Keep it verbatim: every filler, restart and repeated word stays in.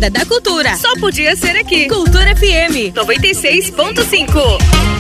Avenida da Cultura. Só podia ser aqui. Cultura F M noventa e seis ponto cinco.